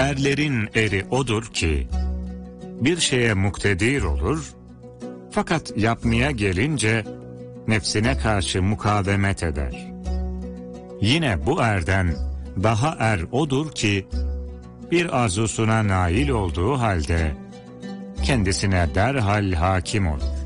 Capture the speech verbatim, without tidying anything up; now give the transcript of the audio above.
Erlerin eri odur ki, bir şeye muktedir olur, fakat yapmaya gelince nefsine karşı mukavemet eder. Yine bu erden daha er odur ki, bir arzusuna nail olduğu halde kendisine derhal hakim olur.